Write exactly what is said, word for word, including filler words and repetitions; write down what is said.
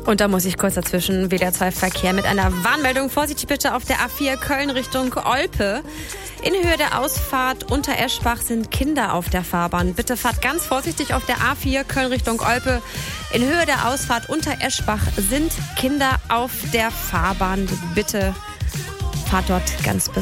Und da muss ich kurz dazwischen, W D R zwei Verkehr mit einer Warnmeldung. Vorsichtig bitte auf der A vier Köln Richtung Olpe. In Höhe der Ausfahrt unter Eschbach sind Kinder auf der Fahrbahn. Bitte fahrt ganz vorsichtig auf der A vier Köln Richtung Olpe. In Höhe der Ausfahrt unter Eschbach sind Kinder auf der Fahrbahn. Bitte fahrt dort ganz besonders.